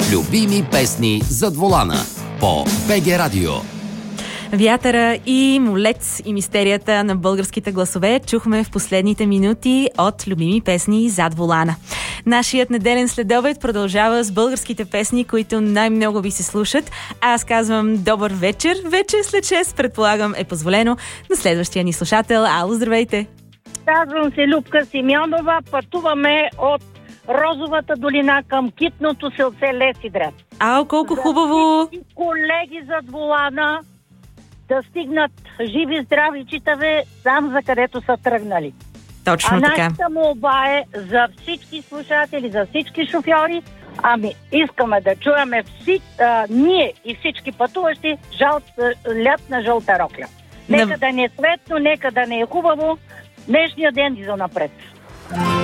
Любими песни зад волана по БГ Радио. Вятъра и Молец и мистерията на българските гласове чухме в последните минути от любими песни зад волана. Нашият неделен следобед продължава с българските песни, които най-много ви се слушат. Аз казвам добър вечер. Вече след 6, предполагам, е позволено на следващия ни слушател. Ало, здравейте! Казвам се Любка Симеонова. Пътуваме от Розовата долина към Китното селце Лесидрат. Ао, колко хубаво! Колеги зад волана да стигнат живи, здрави, читави там, за където са тръгнали. Точно така. Нашата молба е за всички слушатели, за всички шофьори. Искаме да чуеме ние и всички пътуващи лят на жълта рокля. Нека да не е светно, нека да не е хубаво. Днешния ден и за напред.